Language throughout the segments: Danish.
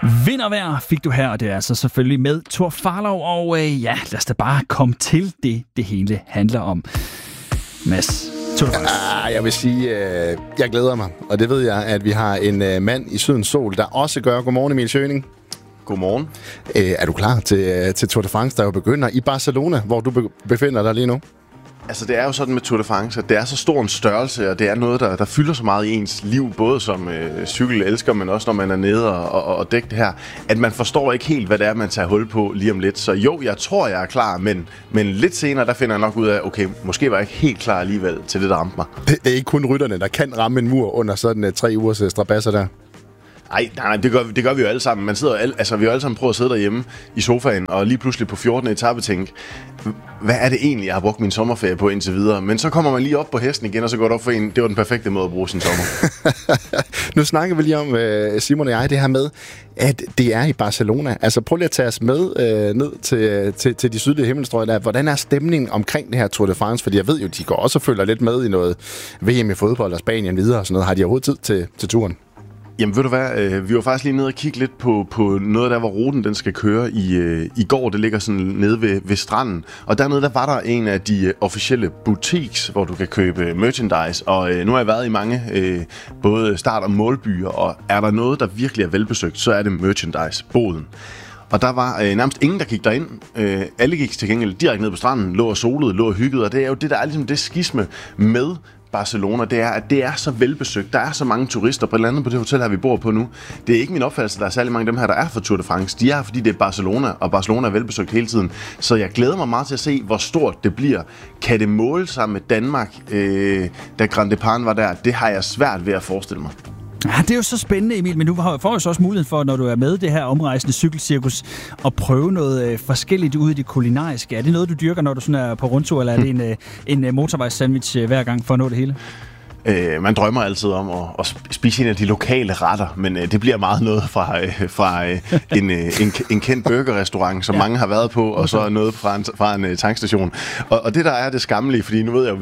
Vindervejr fik du her, og det er altså selvfølgelig med Thor Farlov, og lad os da bare komme til det hele handler om. Mads, jeg vil sige, jeg glæder mig, og det ved jeg, at vi har en mand i Sydens Sol, der også gør. Godmorgen, Emil Schøning. Godmorgen. Er du klar til Tour de France, der jo begynder i Barcelona, hvor du befinder dig lige nu? Altså, det er jo sådan med Tour de France, at det er så stor en størrelse, og det er noget, der fylder så meget i ens liv, både som cykelelsker, men også når man er nede og dækker det her, at man forstår ikke helt, hvad det er, man tager hul på lige om lidt. Så jo, jeg tror, jeg er klar, men lidt senere, der finder jeg nok ud af, okay, måske var jeg ikke helt klar alligevel til det, der ramte mig. Det er ikke kun rytterne, der kan ramme en mur under sådan 3 ugers strabasser der. Nej, det gør vi jo alle sammen. Vi har jo alle sammen prøvet at sidde derhjemme i sofaen, og lige pludselig på 14. etape tænke, hvad er det egentlig, jeg har brugt min sommerferie på indtil videre? Men så kommer man lige op på hesten igen, og så går det op for en, det var den perfekte måde at bruge sin sommer. Nu snakker vi lige om, Simon og jeg, det her med, at det er i Barcelona. Altså prøv lige at tage os med ned til de sydlige himmelstrøg der. Hvordan er stemningen omkring det her Tour de France? Fordi jeg ved jo, de går også og følger lidt med i noget VM i fodbold og Spanien videre og sådan noget. Har de overhovedet tid til turen? Jamen ved du hvad, vi var faktisk lige nede og kigge lidt på noget der, hvor ruten den skal køre i går. Det ligger sådan nede ved stranden. Og dernede der var der en af de officielle boutiques, hvor du kan købe merchandise. Og nu har jeg været i mange både start- og målbyer, og er der noget, der virkelig er velbesøgt, så er det merchandise-boden. Og der var nærmest ingen, der gik derind. Alle gik til gengæld direkte ned på stranden, lå og solede, lå og hyggede. Og det er jo det, der er ligesom det skisme med Barcelona, det er, at det er så velbesøgt. Der er så mange turister, blandt andet på det hotel her, vi bor på nu. Det er ikke min opfattelse, der er særlig mange af dem her, der er for Tour de France. De er, fordi det er Barcelona, og Barcelona er velbesøgt hele tiden. Så jeg glæder mig meget til at se, hvor stort det bliver. Kan det måle sig med Danmark, da Grand Depart var der? Det har jeg svært ved at forestille mig. Ja, det er jo så spændende, Emil, men du får jo så også muligheden for, når du er med det her omrejsende cykelcirkus, at prøve noget forskelligt ud i det kulinariske. Er det noget, du dyrker, når du sådan er på rundtur, eller er det en motorvejssandwich hver gang for at nå det hele? Man drømmer altid om at spise en af de lokale retter, men det bliver meget noget fra en kendt burgerrestaurant, som mange har været på, og så noget fra en tankstation. Og det der er det skammelige, fordi nu ved jeg jo,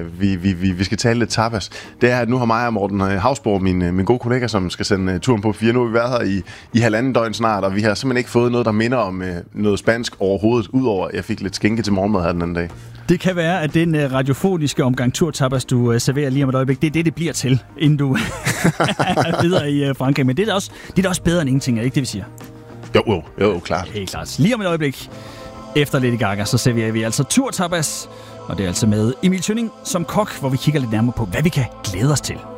vi skal tale lidt tapas, det er, at nu har mig og Morten Havsborg, min gode kollega, som skal sende turen på 4. Nu har vi været her i 1,5 døgn snart, og vi har simpelthen ikke fået noget, der minder om noget spansk overhovedet, udover at jeg fik lidt skinke til morgenmad her den anden dag. Det kan være, at den radiofoniske omgang turtapas, du serverer lige om et øjeblik, det er det bliver til, inden du er videre i Frankrig. Men det er da også bedre end ingenting, er det ikke det, vi siger? Jo, klart. Helt klart. Lige om et øjeblik, efter Lady Gaga, så serverer vi altså turtapas. Og det er altså med Emil Schøning som kok, hvor vi kigger lidt nærmere på, hvad vi kan glæde os til.